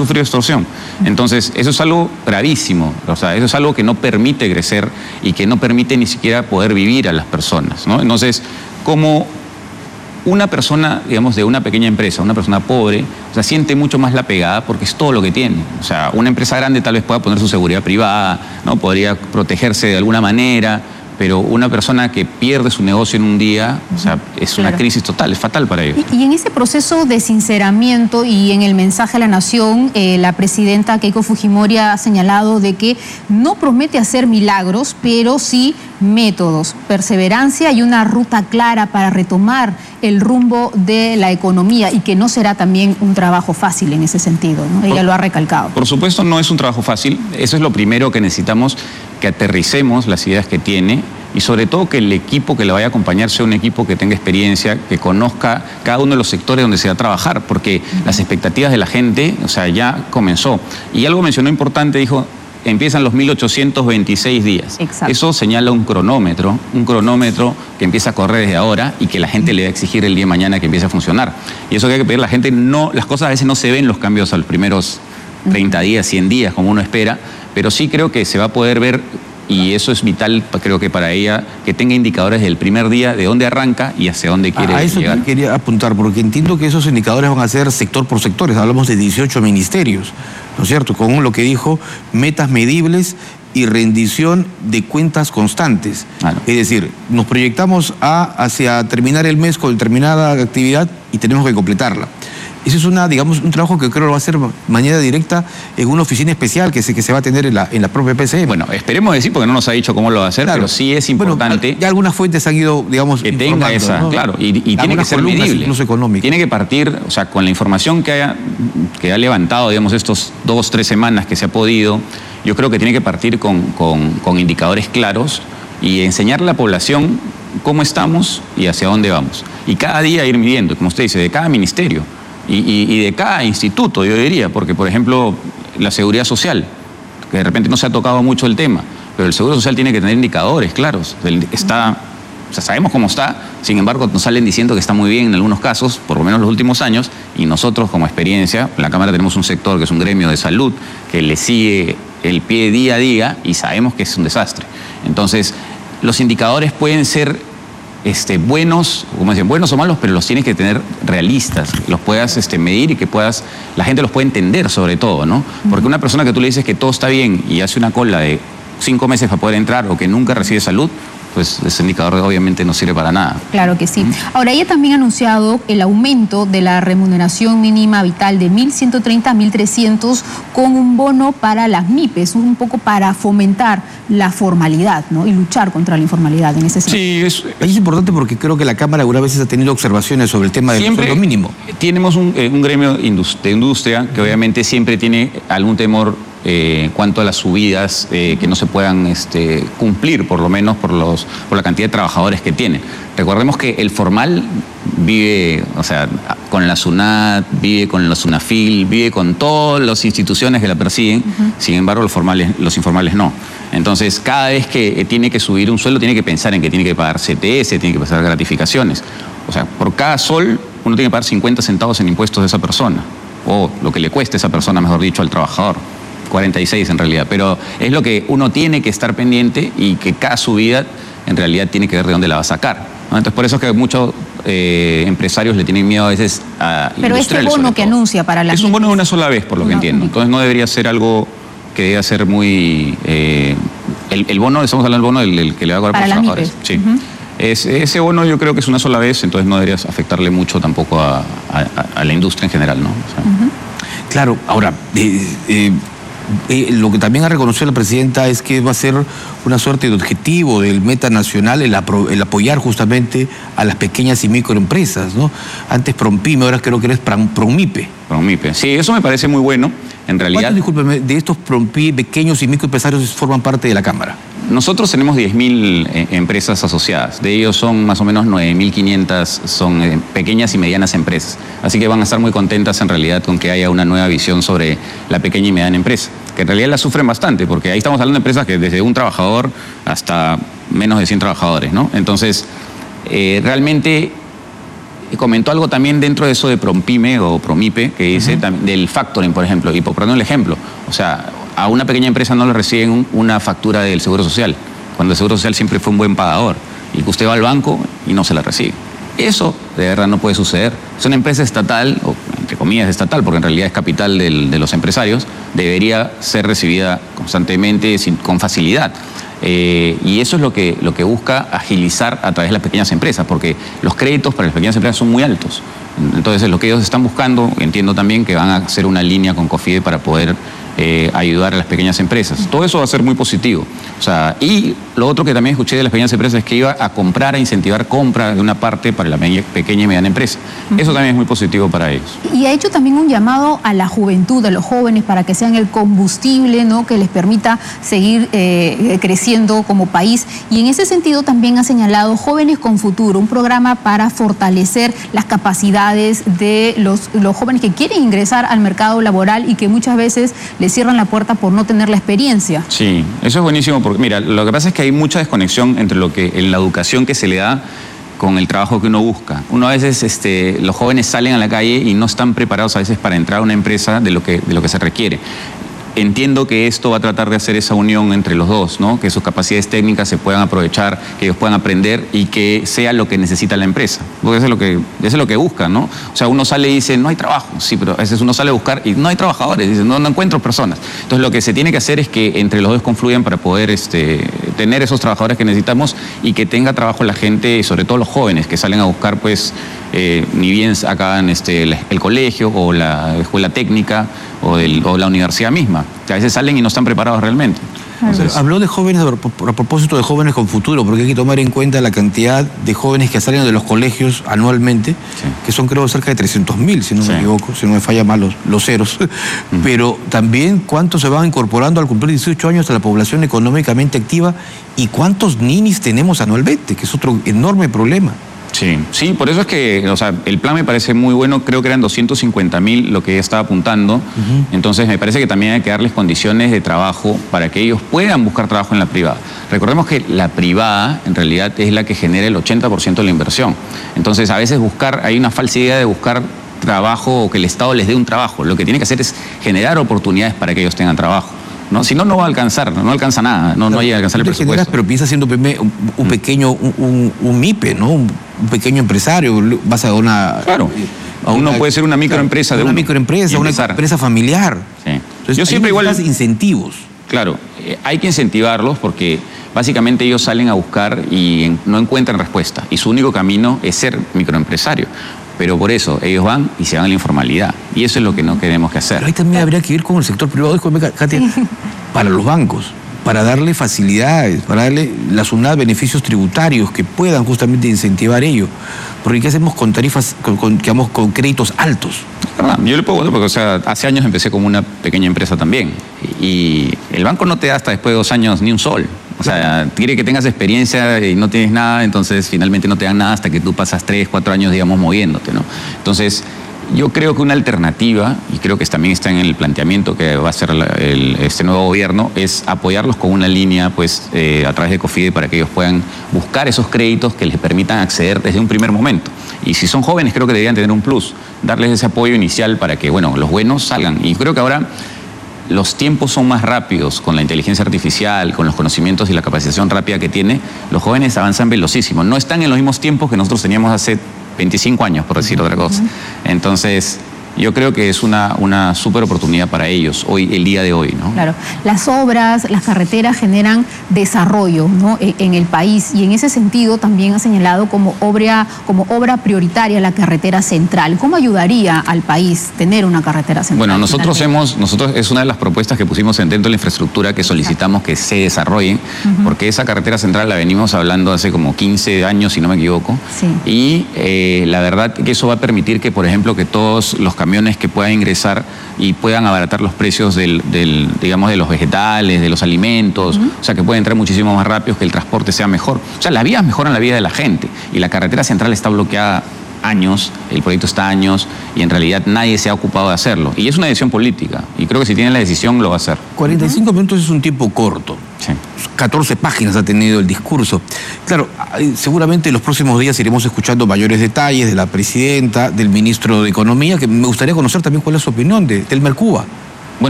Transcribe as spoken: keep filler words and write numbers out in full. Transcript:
sufrido extorsión. Entonces, eso es algo gravísimo, o sea, eso es algo que no permite crecer y que no permite ni siquiera poder vivir a las personas, ¿no? Entonces, como una persona, digamos, de una pequeña empresa, una persona pobre, o sea, siente mucho más la pegada porque es todo lo que tiene. O sea, una empresa grande tal vez pueda poner su seguridad privada, ¿no? Podría protegerse de alguna manera, pero una persona que pierde su negocio en un día, o sea, es una claro. crisis total, es fatal para ellos. Y, y en ese proceso de sinceramiento y en el mensaje a la nación, eh, la presidenta Keiko Fujimori ha señalado de que no promete hacer milagros, pero sí métodos, perseverancia y una ruta clara para retomar el rumbo de la economía y que no será también un trabajo fácil en ese sentido, ¿no? Ella por, lo ha recalcado. Por supuesto no es un trabajo fácil, eso es lo primero que necesitamos, que aterricemos las ideas que tiene y sobre todo que el equipo que le vaya a acompañar sea un equipo que tenga experiencia, que conozca cada uno de los sectores donde se va a trabajar, porque uh-huh. las expectativas de la gente, o sea, ya comenzó. Y algo mencionó importante, dijo, empiezan los mil ochocientos veintiséis días. Exacto. Eso señala un cronómetro, un cronómetro que empieza a correr desde ahora y que la gente le va a exigir el día de mañana que empiece a funcionar. Y eso que hay que pedir a la gente, no, las cosas a veces no se ven los cambios a los primeros treinta días, cien días, como uno espera, pero sí creo que se va a poder ver, y eso es vital, creo que para ella, que tenga indicadores del primer día de dónde arranca y hacia dónde quiere llegar. A eso llegar. quería apuntar, porque entiendo que esos indicadores van a ser sector por sectores, hablamos de dieciocho ministerios, ¿no es cierto? Con lo que dijo, metas medibles y rendición de cuentas constantes. Claro. Es decir, nos proyectamos a, hacia terminar el mes con determinada actividad y tenemos que completarla. Eso es una, digamos, un trabajo que creo que va a ser de manera directa en una oficina especial que se, que se va a tener en la, en la propia P C M. Bueno, esperemos decir, porque no nos ha dicho cómo lo va a hacer, claro. pero sí es importante. Bueno, ya algunas fuentes han ido, digamos, que tenga esa, ¿no? Claro, y, y tiene que ser medible. Incluso económicas. Tiene que partir, o sea, con la información que, haya, que ha levantado, digamos, estos dos, tres semanas que se ha podido, yo creo que tiene que partir con, con, con indicadores claros y enseñarle a la población cómo estamos y hacia dónde vamos. Y cada día ir midiendo, como usted dice, de cada ministerio. Y, y, y de cada instituto, yo diría, porque, por ejemplo, la seguridad social, que de repente no se ha tocado mucho el tema, pero el seguro social tiene que tener indicadores claros. Está, o sea, sabemos cómo está, sin embargo, nos salen diciendo que está muy bien en algunos casos, por lo menos los últimos años, y nosotros, como experiencia, en la Cámara tenemos un sector que es un gremio de salud, que le sigue el pie día a día y sabemos que es un desastre. Entonces, los indicadores pueden ser Este, buenos, como dicen, buenos o malos, pero los tienes que tener realistas, los puedas este, medir y que puedas, la gente los puede entender sobre todo, ¿no? Porque una persona que tú le dices que todo está bien y hace una cola de cinco meses para poder entrar o que nunca recibe salud, pues ese indicador obviamente no sirve para nada. Claro que sí. Ahora, ella también ha anunciado el aumento de la remuneración mínima vital de mil ciento treinta a mil trescientos con un bono para las M I P E S, un poco para fomentar la formalidad, ¿no? Y luchar contra la informalidad en ese sentido. Sí, es, es importante porque creo que la Cámara algunas veces ha tenido observaciones sobre el tema del sueldo mínimo. Tenemos un, un gremio de industria que obviamente siempre tiene algún temor Eh, en cuanto a las subidas eh, que no se puedan este, cumplir, por lo menos por, los, por la cantidad de trabajadores que tienen. Recordemos que el formal vive, o sea, con la SUNAT, vive con la SUNAFIL, vive con todas las instituciones que la persiguen, uh-huh. sin embargo los, formales, los informales no. Entonces, cada vez que tiene que subir un sueldo, tiene que pensar en que tiene que pagar C T S, tiene que pagar gratificaciones. O sea, por cada sol, uno tiene que pagar cincuenta centavos en impuestos de esa persona, o lo que le cueste a esa persona, mejor dicho, al trabajador. cuarenta y seis en realidad, pero es lo que uno tiene que estar pendiente y que cada subida en realidad tiene que ver de dónde la va a sacar, ¿no? Entonces por eso es que muchos eh, empresarios le tienen miedo a veces a Pero este bono que anuncia para las... Es un bono de una sola vez, por lo que no, entiendo. Entonces no debería ser algo que deba ser muy... Eh, el, el bono, estamos hablando del bono del, del que le va a cobrar para por los trabajadores. Sí. Uh-huh. Es, ese bono yo creo que es una sola vez, entonces no debería afectarle mucho tampoco a, a, a la industria en general, ¿no? O sea, uh-huh. Claro, ahora... Eh, eh, Eh, lo que también ha reconocido la presidenta es que va a ser una suerte de objetivo del meta nacional el, apro el apoyar justamente a las pequeñas y microempresas, ¿no? Antes PROMPYME, ahora creo que eres PROMIPE. PROMIPE, sí, eso me parece muy bueno, en realidad. ¿Cuántos, discúlpeme, de estos PROMPYME, pequeños y microempresarios forman parte de la Cámara? Nosotros tenemos diez mil eh, empresas asociadas, de ellos son más o menos nueve mil quinientas son eh, pequeñas y medianas empresas, así que van a estar muy contentas en realidad con que haya una nueva visión sobre la pequeña y mediana empresa, que en realidad la sufren bastante, porque ahí estamos hablando de empresas que desde un trabajador hasta menos de cien trabajadores, ¿no? Entonces, eh, realmente comentó algo también dentro de eso de Prompyme o Promipe, que dice uh-huh. también, del factoring, por ejemplo, y por poner el ejemplo, o sea, a una pequeña empresa no le reciben una factura del Seguro Social, cuando el Seguro Social siempre fue un buen pagador, y que usted va al banco y no se la recibe. Eso de verdad no puede suceder. Es una empresa estatal, o entre comillas estatal, porque en realidad es capital del, de los empresarios, debería ser recibida constantemente, sin, con facilidad. Eh, y eso es lo que, lo que busca agilizar a través de las pequeñas empresas, porque los créditos para las pequeñas empresas son muy altos. Entonces, lo que ellos están buscando, entiendo también que van a hacer una línea con COFIDE para poder eh, ayudar a las pequeñas empresas. Todo eso va a ser muy positivo. O sea, y lo otro que también escuché de las pequeñas empresas es que iba a comprar, a incentivar compra de una parte para la pequeña y mediana empresa. Eso también es muy positivo para ellos. Y ha hecho también un llamado a la juventud, a los jóvenes, para que sean el combustible, ¿no?, que les permita seguir eh, creciendo como país. Y en ese sentido también ha señalado Jóvenes con Futuro, un programa para fortalecer las capacidades de los, los jóvenes que quieren ingresar al mercado laboral y que muchas veces les cierran la puerta por no tener la experiencia. Sí, eso es buenísimo porque, mira, lo que pasa es que hay mucha desconexión entre lo que, en la educación que se le da con el trabajo que uno busca. Uno a veces, este, los jóvenes salen a la calle y no están preparados a veces para entrar a una empresa de lo que, de lo que se requiere. Entiendo que esto va a tratar de hacer esa unión entre los dos, ¿no? Que sus capacidades técnicas se puedan aprovechar, que ellos puedan aprender y que sea lo que necesita la empresa. Porque eso es lo que, eso es lo que buscan, ¿no? O sea, uno sale y dice, no hay trabajo. Sí, pero a veces uno sale a buscar y no hay trabajadores, dice, no, no encuentro personas. Entonces, lo que se tiene que hacer es que entre los dos confluyan para poder este, tener esos trabajadores que necesitamos y que tenga trabajo la gente, y sobre todo los jóvenes que salen a buscar, pues, eh, ni bien acaban este, el, el colegio o la escuela técnica o, el, o la universidad misma, que a veces salen y no están preparados realmente. Entonces, habló de jóvenes, a propósito de Jóvenes con Futuro, porque hay que tomar en cuenta la cantidad de jóvenes que salen de los colegios anualmente, sí. que son creo cerca de trescientos mil, si no sí. me equivoco, si no me falla mal los, los ceros, uh-huh. pero también cuántos se van incorporando al cumplir dieciocho años a la población económicamente activa y cuántos ninis tenemos anualmente, que es otro enorme problema. Sí, sí, por eso es que, o sea, el plan me parece muy bueno, creo que eran doscientos cincuenta mil lo que ella estaba apuntando, uh-huh. entonces me parece que también hay que darles condiciones de trabajo para que ellos puedan buscar trabajo en la privada. Recordemos que la privada en realidad es la que genera el ochenta por ciento de la inversión, entonces a veces buscar, hay una falsa idea de buscar trabajo o que el Estado les dé un trabajo, lo que tiene que hacer es generar oportunidades para que ellos tengan trabajo. ¿No? Si no, no va a alcanzar, no alcanza nada, no, no llega a alcanzar el presupuesto. Generas, pero piensa siendo un, un pequeño, un, un, un MIPE, ¿no? Un, un pequeño empresario, vas a una... Claro, a uno una, puede ser una microempresa de una uno, microempresa, una empresa familiar. Sí. Entonces, yo siempre igual... incentivos. Claro, eh, hay que incentivarlos porque básicamente ellos salen a buscar y en, no encuentran respuesta. Y su único camino es ser microempresario. Pero por eso ellos van y se van a la informalidad. Y eso es lo que no tenemos que hacer. Pero ahí también habría que ir con el sector privado, Katia, para los bancos, para darle facilidades, para darle la SUNAT beneficios tributarios que puedan justamente incentivar ello. Porque ¿qué hacemos con tarifas, con, con, digamos, con créditos altos? Yo le puedo contar porque, o sea, hace años empecé como una pequeña empresa también. Y el banco no te da hasta después de dos años ni un sol. O sea, quiere que tengas experiencia y no tienes nada, entonces finalmente no te dan nada hasta que tú pasas tres, cuatro años, digamos, moviéndote, ¿no? Entonces, yo creo que una alternativa, y creo que también está en el planteamiento que va a hacer la, el, este nuevo gobierno, es apoyarlos con una línea, pues, eh, a través de COFIDE para que ellos puedan buscar esos créditos que les permitan acceder desde un primer momento. Y si son jóvenes, creo que deberían tener un plus, darles ese apoyo inicial para que, bueno, los buenos salgan. Y creo que ahora los tiempos son más rápidos con la inteligencia artificial, con los conocimientos y la capacitación rápida que tiene. Los jóvenes avanzan velocísimo. No están en los mismos tiempos que nosotros teníamos hace veinticinco años, por decir otra cosa. Entonces, yo creo que es una, una súper oportunidad para ellos hoy, el día de hoy, ¿no? Claro, las obras, las carreteras generan desarrollo, ¿no?, en el país, y en ese sentido también ha señalado como obra, como obra prioritaria la carretera central. ¿Cómo ayudaría al país tener una carretera central? Bueno, nosotros hemos, nosotros es una de las propuestas que pusimos dentro de la infraestructura que solicitamos que se desarrollen, uh-huh. porque esa carretera central la venimos hablando hace como quince años, si no me equivoco, sí. y eh, la verdad que eso va a permitir que, por ejemplo, que todos los camiones que puedan ingresar y puedan abaratar los precios del, del, digamos, de los vegetales, de los alimentos, uh-huh. o sea, que pueden entrar muchísimo más rápido, que el transporte sea mejor. O sea, las vías mejoran la vida de la gente y la carretera central está bloqueada años, el proyecto está años y en realidad nadie se ha ocupado de hacerlo. Y es una decisión política y creo que si tienen la decisión lo va a hacer. cuarenta y cinco uh-huh. minutos es un tiempo corto. Sí. catorce páginas ha tenido el discurso. Claro, seguramente en los próximos días iremos escuchando mayores detalles de la presidenta, del ministro de Economía, que me gustaría conocer también cuál es su opinión de Telmer Cuba.